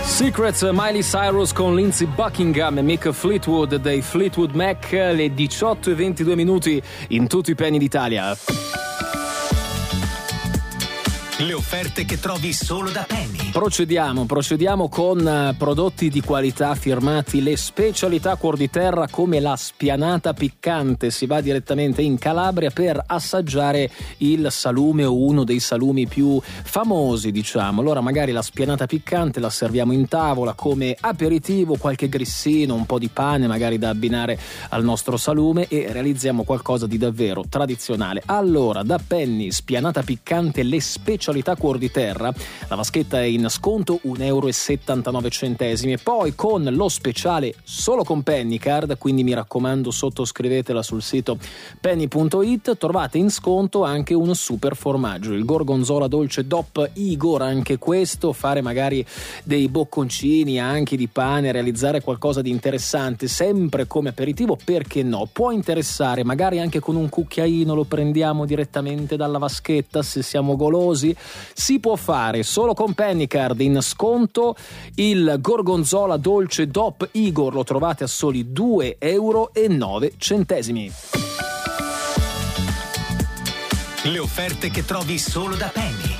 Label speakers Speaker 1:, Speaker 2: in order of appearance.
Speaker 1: Secrets, Miley Cyrus con Lindsey Buckingham e Mick Fleetwood dei Fleetwood Mac, le 18:22 in tutti i penny d'Italia.
Speaker 2: Le offerte che trovi solo da Penny.
Speaker 1: Procediamo con prodotti di qualità firmati le specialità Cuor di Terra, come la spianata piccante. Si va direttamente in Calabria per assaggiare il salume o uno dei salumi più famosi, diciamo. Allora magari la spianata piccante la serviamo in tavola come aperitivo, qualche grissino, un po' di pane magari da abbinare al nostro salume e realizziamo qualcosa di davvero tradizionale. Allora, da Penny, spianata piccante, le specialità Cuor di Terra, la vaschetta è in sconto €1,79 e poi con lo speciale solo con Pennycard, quindi mi raccomando sottoscrivetela sul sito penny.it, trovate in sconto anche un super formaggio, il gorgonzola dolce DOP Igor. Anche questo, fare magari dei bocconcini anche di pane, realizzare qualcosa di interessante sempre come aperitivo, perché no, può interessare, magari anche con un cucchiaino lo prendiamo direttamente dalla vaschetta se siamo golosi. Si può fare solo con Pennycard. In sconto il gorgonzola dolce DOP Igor lo trovate a soli €2,09.
Speaker 2: Le offerte che trovi solo da Penny.